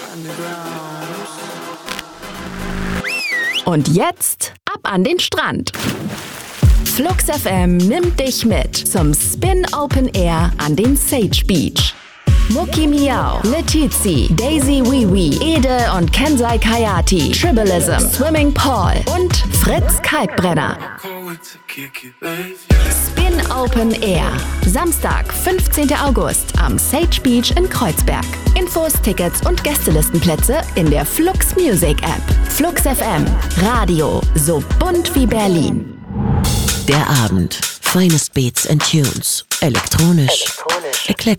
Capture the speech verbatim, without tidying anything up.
Und jetzt ab an den Strand. Flux F M nimmt dich mit zum Spin Open Air an den Sage Beach. Muki Miau, Letizi, Daisy Wiwi, Ede und Kensai Kayati, Tribalism, Swimming Paul und Fritz Kalkbrenner. Spin Open Air. Samstag, fünfzehnten August am Sage Beach in Kreuzberg. Infos, Tickets und Gästelistenplätze in der Flux Music App. Flux F M. Radio so bunt wie Berlin. Der Abend. Finest Beats and Tunes. Elektronisch. Elektronisch. Eklektisch.